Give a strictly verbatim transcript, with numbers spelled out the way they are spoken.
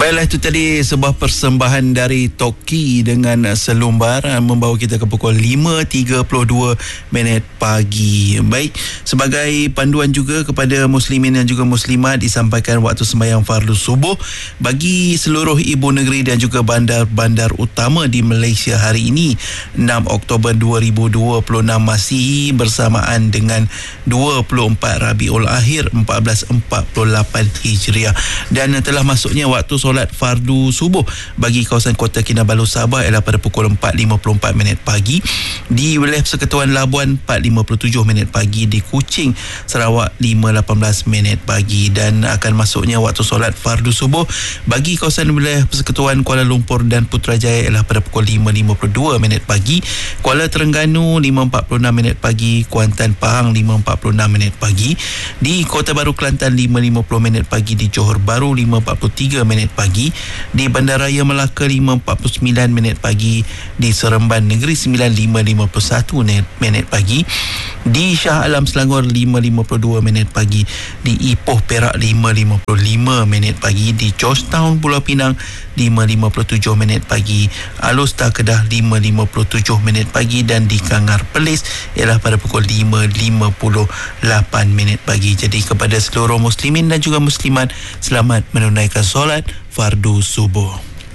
Baiklah, itu tadi sebuah persembahan dari Toki dengan Selumbar membawa kita ke pukul lima tiga puluh dua minit pagi. Baik, sebagai panduan juga kepada muslimin dan juga muslimat, disampaikan waktu sembahyang fardu subuh bagi seluruh ibu negeri dan juga bandar-bandar utama di Malaysia hari ini enam Oktober dua ribu dua puluh enam Masihi bersamaan dengan dua puluh empat Rabiul Akhir seribu empat ratus empat puluh lapan Hijriah, dan telah masuknya waktu solat fardu subuh bagi kawasan Kota Kinabalu Sabah ialah pada pukul empat lima puluh empat minit pagi, di wilayah Persekutuan Labuan empat lima puluh tujuh minit pagi, di Kuching Sarawak lima lapan belas minit pagi, dan akan masuknya waktu solat fardu subuh bagi kawasan wilayah Persekutuan Kuala Lumpur dan Putrajaya ialah pada pukul lima lima puluh dua minit pagi, Kuala Terengganu lima empat puluh enam minit pagi, Kuantan Pahang lima empat puluh enam minit pagi, di Kota Baru Kelantan lima lima puluh minit pagi, di Johor Bahru lima empat puluh tiga minit pagi, di Bandaraya Melaka lima empat puluh sembilan minit pagi, di Seremban Negeri Sembilan lima lima puluh satu minit pagi, di Shah Alam Selangor lima lima puluh dua minit pagi, di Ipoh Perak lima lima puluh lima minit pagi, di Georgetown Pulau Pinang lima lima puluh tujuh minit pagi, Alor Setar Kedah lima lima puluh tujuh minit pagi, dan di Kangar Perlis ialah pada pukul lima lima puluh lapan minit pagi. Jadi kepada seluruh muslimin dan juga muslimat, selamat menunaikan solat fardu subuh.